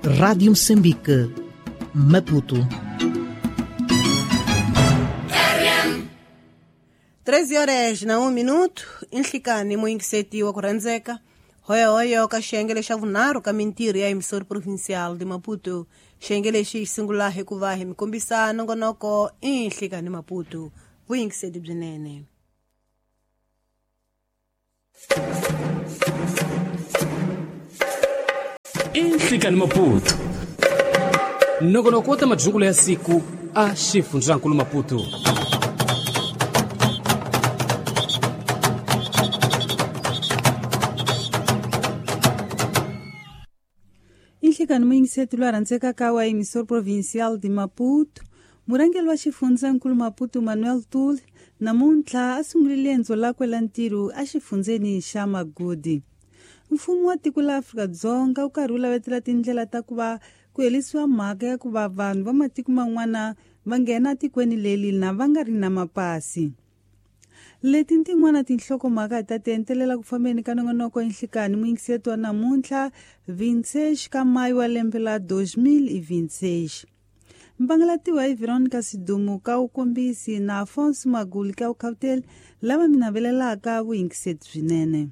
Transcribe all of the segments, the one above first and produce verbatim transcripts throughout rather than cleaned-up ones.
Rádio Moçambique, Maputo. treze horas na um minuto, inhlikani muingiseti wa kuranzeka, hoya hoya ka xengele xa vunharhu ka mintirho ya emissora provincial de Maputo, xengele xi singulahe ku va hi mikombisa nongonoko inhlikani Maputo, vuingiseti byinene. Inhlikani Maputo, nongonoko wa tamajungulo ya siku a xifundzankulu Maputo. Inhlikani muingiseti lwa randzeka ka wa emissora provincial de Maputo, murangeli wa xifundzankulu Maputo Manuel Tule namuntlha a sungulile endzo lakwe la ntirho a xifundzeni xa Magudi. Mfumo wa tiko la Afrika-Dzonga wu karhi wu lavetela tindlela ta ku va ku helisiwa mhaka ya ku va vanhu va matiko man'wana va nghena tikweni leli na va nga ri na mapasi. Leti tin'wana tinhlokomhaka hi ta tientelela ku fambeni ka nongonoko inhlikani muingiseti wa namuntlha vinte-seis ka Mayu wa lembe la dois mil e vinte-seis. Mpangalatiwa hi Veronica Sidumu ka ukombisi na Afonso Maguli ka ukhawuteli lava minavelelaka vuingiseti byinene.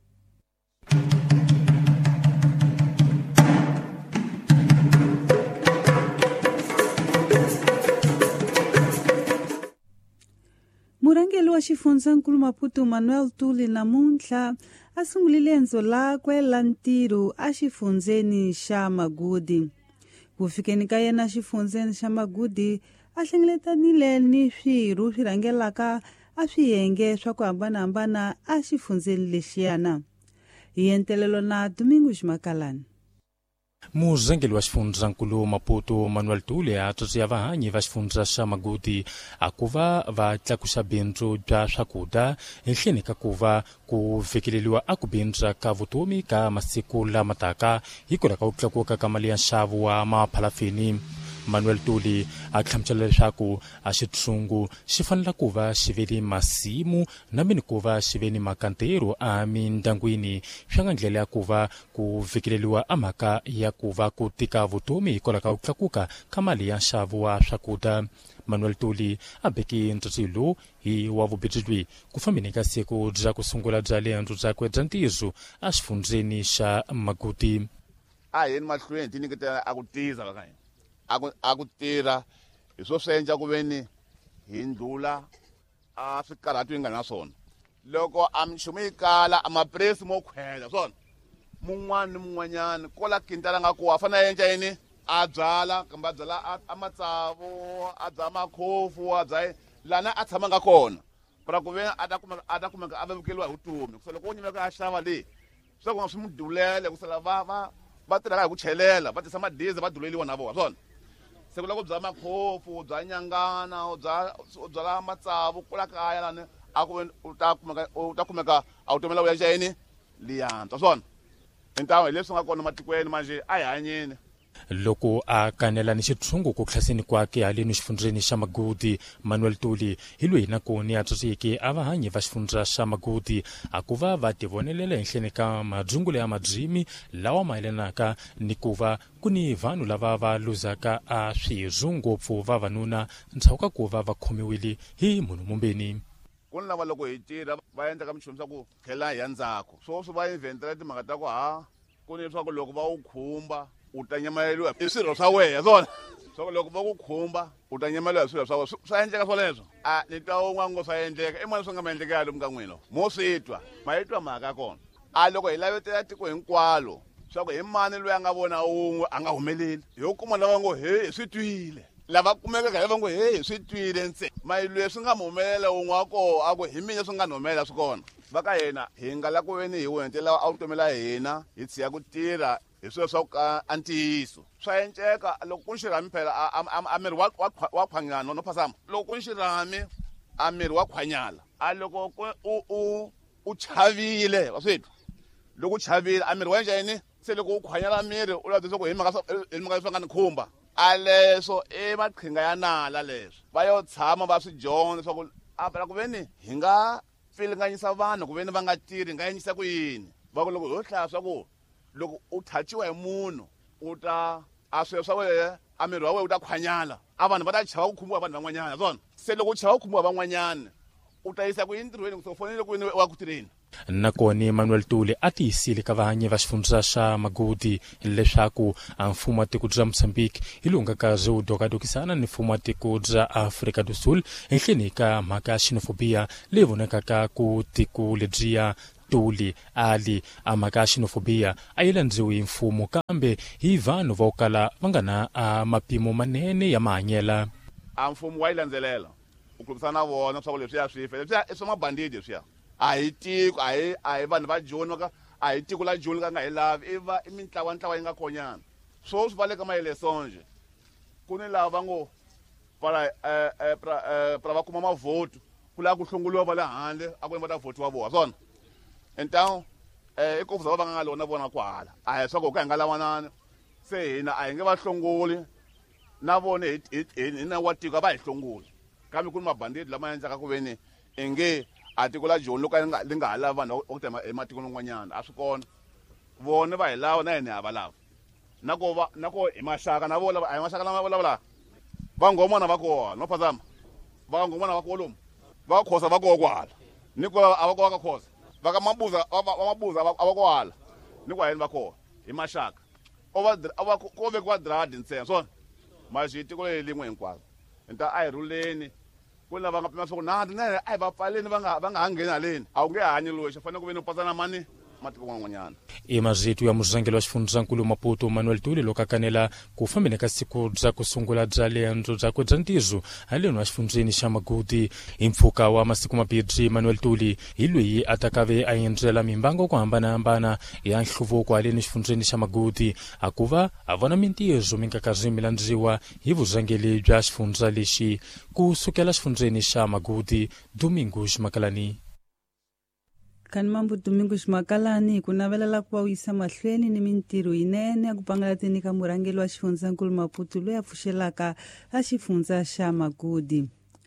Murangeli wa xifundzankulu Maputo Manuel Tule namuntlha a sungulile endzo lakwe la ntirho a xifundzeni xa Magudi. Ku fikeni ka yena xifundzeni xa Magudi a hlengeletanile ni swirho swi rhangelaka a swiyenge swa ku hambanahambana a xifundzeni lexiyana. Hi entelelo na Domingo Makalani. Murangeli wa xifundzankulu Maputo Manuel Tule a tsundzuxa vahanyi va xifundza xa Magudi a ku va va tlakusa bindzu bya swakudya ehenhleni ka ku va ku fikeleliwa a ku bindza ka vutomi ka masiku lama taka hikwalaho ka ku tlakuka ka mali ya nxavo wa maphalafini. Manuel Tule a hlamusela leswaku a xitshungu xi fanele ku va xi ve ni masimu na mini ku va xi ve ni makantero a mindyangwini swi nga ndlela ya ku va ku fikeleliwa a mhaka ya ku va ku tika vutomi hikwalaho ka ku tlakuka ka mali ya nxavo wa swakudya. Manuel Tule a beke ntsotsi lowu hi wa vubindzu lebyi ku fambeni ka siku bya ku sungula bya lehandzu byakwe bya ntizo a xifundzeni xa Magudi. A hi ni mahlweni ti nyiketela a ku tiza va ka hina. A ku tirha hi swo swi endla ku veni hi ndlula a swikarhati hi nga na swona. Loko a minchumu yi kala a mapuresi mo khwela swona mun'wana ni mun'wanyana kola kintala nga ku a fanele a endla yini a byala kambe a byala a matsavu a byala makhofu a byala lana a tshama nga kona para ku veni a ta kumeka a ta kumeka a vevukeliwa hi vutomi ku loko u nyimeka a xava leyi swa ku nga swi mu dulele ku sala va va va tirhaka hi ku chelela va tisa madize va duleliwa na vona swona. Se ku loko bya makhofu bya nyangana bya byala matsavu kula kaya lani a ku u ta kumeka u ta kumeka a wu tomela u ya xayini liyantswa swona hintawo hi leswi nga kona matikweni manje a hi hanyeni. Loko a kanela ni xitshungu ku khlaseni kwake haleni xifundzeni xa Magudi, Manuel Tule hi loyi na koni a tsutsiki a vahanyi va xifundza xa Magudi a ku va va tivonelela ehenhleni ka madzungulo ya madzimi lawa mayelanaka ni ku va ku ni vanhu lava va luzaka a swirho ngopfu vavanuna ntshawu ka ku va va khomiwile hi munhu mumbeni. Ku ni lava loko hi tirha va endla ka minchumu swa ku khela hi ya ndzhaku so swi va inventela timhaka ta ku ha ku ni leswaku loko va wu khumba u ta nyamaleriwa hi swirho swa wena swona so loko va ku khumba u ta nyamaleriwa hi swirho swa wena swa endleka swoleswo a ni twa un'wana ngo swa endleka i mani swi nga ma endleka lomu ka n'wina mo swi twa ma yi twa mhaka kona a loko hi lavetela tiko hinkwalo swa ku hi mani loyi a nga vona un'we a nga humeleli hi ku kuma lava ngo he hi swi twile lava kumekaka lava ngo he hi swi twile ntsena mayi leswi nga mu humelela un'we wa koho a ku hi mina swi nga ni humelela swi kona va ka hina hi nga la ku veni hi wentela a wu tomela hina hi tshiya ku tirha hi swilo swa ka a ntiyiso swa enceka loko ku ni xirhami phela a miri wa khwanyana no phasama loko ku ni xirhami a miri wa khwanyala a loko u u u chavile wa switwa loko u chavile a miri wa njhani se loko u khwanyala miri u lava leswaku hi mhaka hi mhaka swa nga ni khumba a leswo i maqhinga ya nala leswi va yo tshama va swi dyondza leswaku a phela ku veni hi nga pfilinganyisa vanhu ku veni va nga tirhi hi nga endlisa ku yini va ku loko ho hlaya swa ku loko u thachiwa hi munhu u ta a swilo swa wena a miri wa wena u ta khwanyala a vanhu va ta chava ku khomiwa vanhu van'wanyana swona se loko u chava ku khomiwa van'wanyana u ta yisa ku yini ntirhweni ku fonele ku yini wa ku tirheni. Nakona Emmanuel Tuli a tiyisile ka vahanyi va xifundza xa Magodi leswaku a mfumo wa tiko bya Mozambique hi lunga kazi u dokadokisana ni mfumo wa tiko bya Afrika do Sul ehenhleni ka mhaka ya xenofobia leyi vonakaka ku tiko ledyiya. Tuli ali a mhaka ya xenofobia a yi landziwi hi mfumo kambe hi vanhu vo kala va nga na a mapimo manene ya mahanyela. A mfumo wa yi landzelela u khulumisana na vona swa ku leswiya swife leswiya i swa mabandidi leswiya a hi tiko a hi a hi vanhu va joni ka a hi tiko la joni ka nga hi lavi i va i mitlawa ntlawa yi nga khonyana so swi va le ka maelesonje ku ni lava va ngo para para va kuma mavoto ku lava ku hlongoliwa va le handle a ku ni va ta votiwa vona swona. Então, é como se vai ganhar na bona kwala. Aí só que o que engala wanana, se na aí vai hlongoli, na bona ina watika vai hlongoli. Kami kuna mabandidi lama yenza ka ku veni enge atiko la John loka linga linga hala vanhu okutema ematiko n'wanyana a swi kona. Vona va hilawa na yena va lava. Nako va nako imashaka na vola a mashaka lama vola vola. Va ngoma na va kona, no phazama. Va ngoma na va kolomo. Va khosa va ko kwala. Niko a va ko ka khosa. Vakamabuza vamabuza avakwala ni kwa yini vakho hi mashaka ova ova ko vekiwa dradi ntsena swona mara tiko lemwe hinkwaro nta a hi ruleni ku lava nga pima swa ku nandi na a hi va pfaleni va nga va nga ha ngheni haleni a wu nge hanyi loxi fanele ku ve ni u pasana mani matiko man'wanyana. Emazito ya muzangelo wa xifundzankulu Maputo Manuel Tuli loko akanela ku fambeni ka siku bya ku sungula bya lendzo bya ku bya ntizo haleni wa xifundzeni xa Magodi hi mpfhuka wa masiku mabirhi. Manuel Tuli hi loyi a takave a endlela mimbango ku hambanahambana ya nhluvuko haleni xifundzeni xa Magodi a ku va a vona mintizo minkakazi milandziwa hi vuzangeli bya xifundza lexi ku sukela xifundzeni xa Magodi. Domingos Makalani. Kanimambu Domingos Makalani ku navelela ku va wisa mahlweni ni mintirho yinene ya ku pangalateni ka murhangeli wa xifundzankulu Maputo loyi a pfuxelaka a xifundza xa Magodi.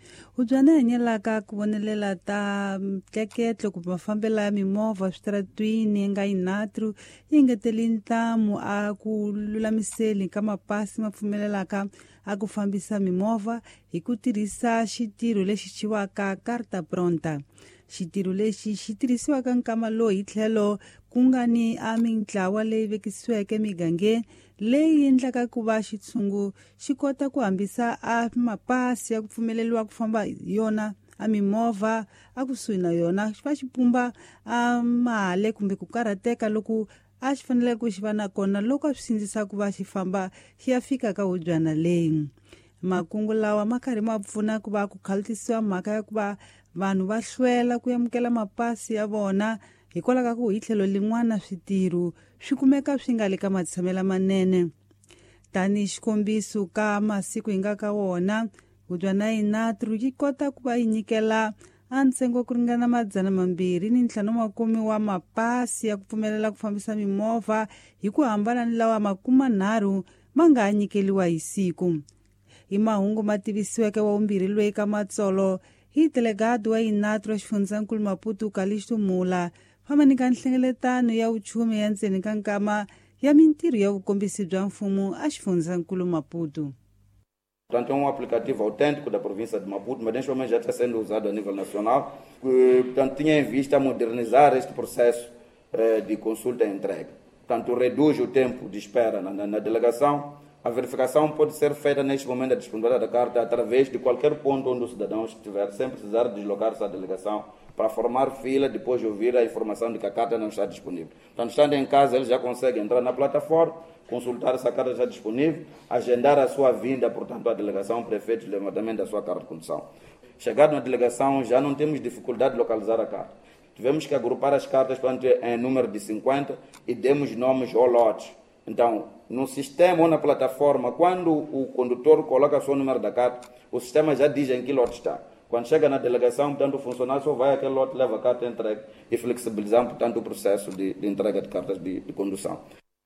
U byana hanyelaka ku vonelela ta tleketlo ku mafambela ya mimovha switaratwini nga yinatru yi ngeteli ntamu a ku lulamiseli ka mapasi ma pfumelelaka a ku fambisa mimovha hi ku tirhisa xitiro lexi chiwaka carta pronta. Xitiro lexi xi tirhisiwaka nkama lowu hi tlhelo ku nga ni a mintlawa leyi vekisiweke migangeni leyi endlaka ku va xitshungu xi kota ku hambisa a mapasi ya ku pfumeleliwa ku famba yona a mimovha a kusuhi na yona xi va xi pumba a male kumbe ku karhateka loko a xi fanele ku xi va na kona loko a swi sindzisa ku va xi famba xi ya fika ka hudyana leyi. Makungu lawa ma karhi ma pfuna ku va ku khaltisiwa mhaka ya ku va vanhu va hlwela ku amukela mapasi ya vona hikwalaho ka ku hi tlhelo lin'wana switiro swi kumeka swi nga le ka matshamela manene. Tani xikombiso ka masiku hi nga ka wona hudyana yinatru yi kota ku va yi nyikela a ntsengo ku ringana madzana mambirhi ni ntlhanu makumi wa mapasi ya ku pfumelela ku fambisa mimovha hi ku hambana ni lawa makumi manharhu ma nga ha nyikeliwa hi siku. Hi mahungu ma tivisiweke wa vumbirhi loyi ka matsolo hi delegado wa yinatru wa xifundzankulu Maputo Calixto Mula famani ka nhlengeletano ya vuchumi ya ntseni ka nkama ya mintirho ya vukombisi bya mfumo a xifundzankulu Maputo. Portanto, é um aplicativo autêntico da província de Maputo, mas neste momento já está sendo usado a nível nacional, que, portanto, tinha em vista modernizar este processo eh, de consulta e entrega. Portanto, reduz o tempo de espera na, na, na delegação. A verificação pode ser feita neste momento da disponibilidade da carta através de qualquer ponto onde o cidadão estiver, sem precisar deslocar-se à delegação para formar fila depois de ouvir a informação de que a carta não está disponível. Portanto, estando em casa, ele já consegue entrar na plataforma, consultar se a carta está disponível, agendar a sua vinda, portanto, à delegação, prefeito, de levantamento da sua carta de condução. Chegado na delegação, já não temos dificuldade de localizar a carta. Tivemos que agrupar as cartas, portanto, em número de cinquenta e demos nomes ou lotes. Então, no sistema ou na plataforma, quando o condutor coloca o seu número da carta, o sistema já diz em que lote está. Quando chega na delegação, portanto, o funcionário só vai àquele lote, leva a carta entregue e flexibilizamos, portanto, o processo de, de entrega de cartas de, de condução.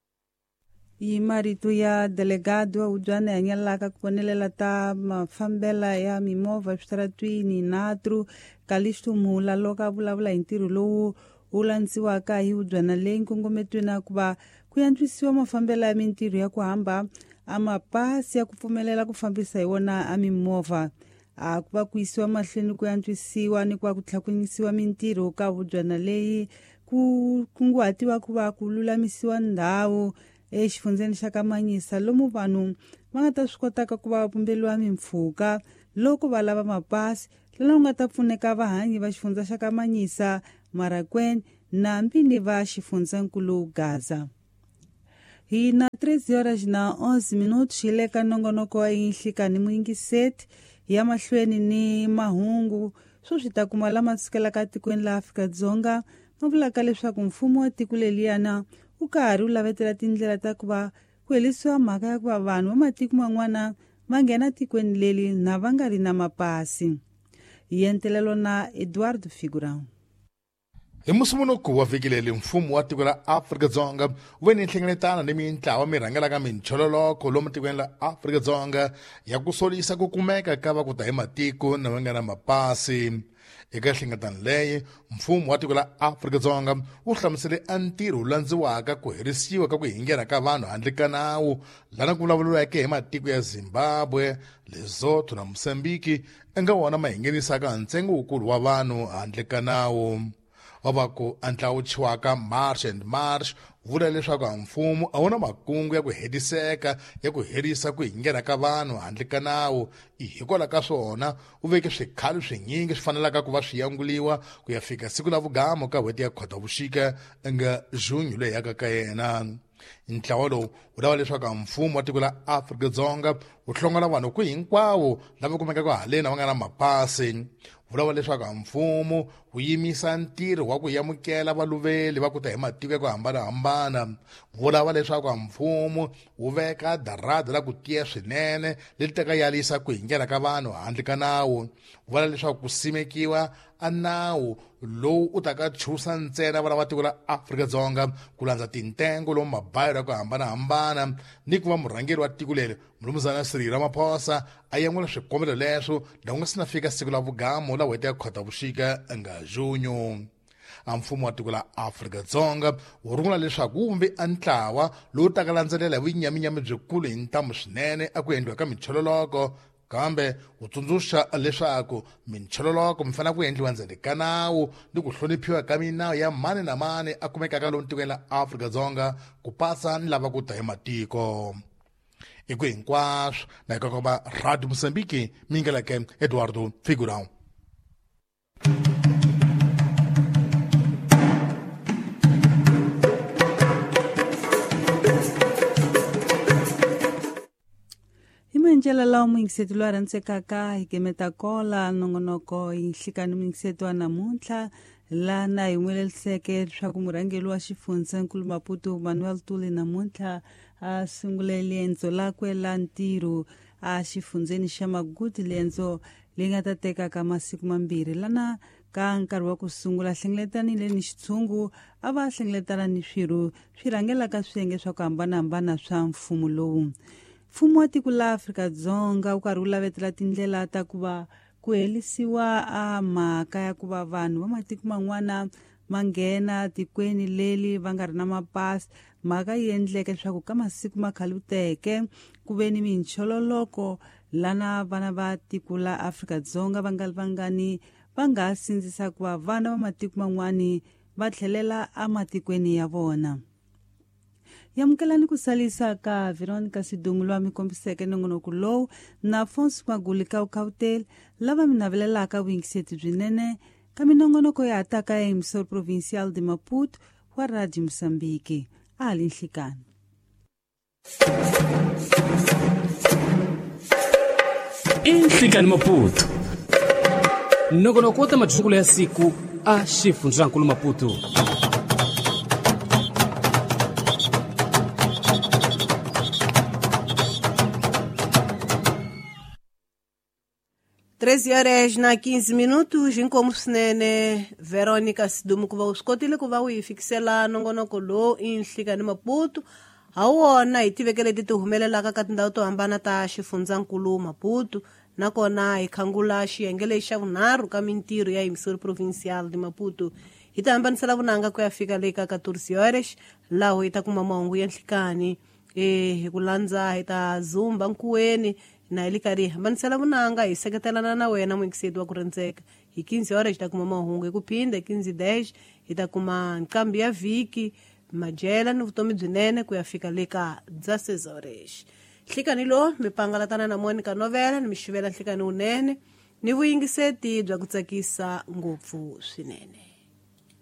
I marito ya delegado wa ujana ya nyalaka kuponelela ta mafambela ya mimovha switaratwini natru Calixto Mula loka vulavula hi ntirho lowu wu landziwaka hi ujana leyi nkongometweni ku va ku yantswisiwa mafambelo ya mintirho ya ku hamba a mapasi ya ku pfumelela ku fambisa hi wona a mimovha a ku va ku yisiwa mahlweni ku yantswisiwa ni ku va ku tlhakunyisiwa mintirho ka vudyana leyi ku kunguhatiwa ku va ku lulamisiwa ndhawu exifundzeni xa Kamanyisa lomu vanhu va nga ta swi kotaka ku va pumbeliwa mimpfhuka loko va lava mapasi lana ku nga ta pfuneka vahanyi va xifundza xa Kamanyisa, Marakweni na mpini va xifundzankulu Gaza. Hi na tres horas na onze minutos hi le ka nongonoko wa yinhlikani muyingiseti ya mahlweni ni mahungu swo swi ta kuma lama sukelaka tikweni la Afrika-Dzonga ma vulaka leswaku mfumo wa tiko leliyana u karhi u lavetela tindlela ta ku va ku helisiwa mhaka ya ku va vanhu va matiko man'wana va nghena tikweni leli na va nga ri na mapasi. Yentelelo na Eduardo Figurão. Hi musumunuku wa vhiki leri mfumo wa tiko la Afrika-Dzonga wu ve ni nhlengeletano ni mitlawa mi rhangelaka michololoko lomu tikweni la Afrika-Dzonga ya ku solisa ku kumeka ka va ku ta hi matiko na va nga na mapasi. Eka nhlengeletano leyi mfumo wa tiko la Afrika-Dzonga wu hlamusele a ntirho wu landziwaka ku herisiwa ka ku hingera ka vanhu handle ka nawu lana ku vulavuriweke hi matiko ya Zimbabwe, Lesotho na Mozambique anga wona ma hingerisaka ntsengo wukulu wa vanhu handle ka nawu. Wavako antlawu chiwaka March and March vula leswaku mfumo a wona makungu ya ku hetiseka ya ku herisa ku hingera ka vanhu handle ka nawu hikola ka swona u veke swikhalo swinyingi swi fanelaka ku va swi yanguliwa ku ya fika siku la vugamo ka hweti ya Khotavuxika nga June leyi yaka ka yena. Ntlawa lowu wu lava leswaku mfumo wa tiko la Afrika-Dzonga wu hlongola vanhu ku hinkwavo lava kumekaka haleni va nga na mapasi. Vulava leswaku mfumo wu yimisa ntirho wa ku yamukela valuveli va ku ta hi matiko ya ku hambanahambana. Vulava leswaku mfumo wu veka darada la ku tiya swinene leti taka yalisa ku hingera ka vanhu handle ka nawu. Vula leswaku ku simekiwa a nawu lowu u taka chusa ntsena vana va tiko la Afrika-Dzonga ku landza tintengo lomu mabayiro ya ku hambanahambana ni ku va murhangeri wa tiko leri Mnumzana Cyril Ramaphosa a yangula swikombelo leswo loko nga sina fika siku la vugamo la hweti ya Khotavuxika nga June. A mfumo wa tiko la Afrika-Dzonga wu rungula leswaku wu vumbe a ntlawa lowu taka landzelela hi vunyaminyami byikulu hi ntamu swinene a ku endliwa ka michololoko kambe wu tsundzuxa leswaku michololoko mi fanele ku endliwa ndzeni ka nawu ni ku hloniphiwa ka minawu ya mani na mani a kumekaka lomu tikweni la Afrika-Dzonga ku pasa ni lava ku ta hi matiko. I ku hinkwaswo na eka va Radio Mozambique mi ngeleke Eduardo Figurão. Himanjela lawa muingiseti lwa rantsekaka hikemeta kola nongonoko hinhlikani muingiseti wa namuntlha lana hi n'weleliseke leswaku murhangeri wa xifundzankulu Maputo Manuel Tuli namuntlha a sungule liendzo lakwe la ntirho a xifundzeni xa Maguti, liendzo leyi nga ta teka ka masiku mambirhi lana ka nkarhi wa ku sungula hlengeletanile ni xitshungu a va hlengeletana ni swirho swi rhangelaka swiyenge swa ku hambanahambana swa mfumo lowu. Mfumo wa tiko la Afrika-Dzonga wu karhi wu lavetela tindlela ta ku va ku helisiwa a mhaka ya ku va vanhu va matiko man'wana ma nghena tikweni leli va nga ri na mapasi. Mhaka yi endleke leswaku ka masiku ma khaluteke ku ve ni minchololoko lana vana va tiko la Afrika-Dzonga va nga vangani va nga sindzisa ku va vana va matiko man'wani va tlhelela a matikweni ya vona. Yamukelani ku salisa ka Veronica Sidungu lwa mi kombiseke nongonoko lowu na Afonso Maguli ka Gauteng lava mi navelelaka vuingiseti byinene ka minongonoko ya ataka ya emisoro provincial de Maputo wa Radio Mozambique. Ali nhlikani. Inhlikani Maputo. Nongonoko wa matshukulu ya siku a xifundzankulu Maputo. treze horas na quinze minutos, inkomu swinene Veronica Sidungu ku va u swi kotile ku va u hi fikisela nongonoko lowu Inhlikani Maputo. Ha wona hi tiveke leti ti humelelaka ka tindhawu to hambana ta xifundzankulu Maputo, nakona hi khangula xiyenge lexi xa vunharhu ka mintirho ya emisoro provincial de Maputo hi ta hambanisela vunanga ku ya fika le ka catorze horas laho hi ta kuma mahungu ya nhlikani e hi ku landza hi ta zumba nkuweni na hi li karhi hi hambanisela vunanga hi seketelana na wena muingiseti wa ku rhandzeka hi quinze horas hi ta kuma mahungu hi ku phinda hi quinze dez hi ta kuma nqambi ya vhiki majela ni vutomi byinene ku ya fika le ka dzases horas nhlikani lo mi pangalatana na Monica Novela ni mi xivela nhlikani unene ni vuyingiseti bya ku tsakisa ngopfu swinene.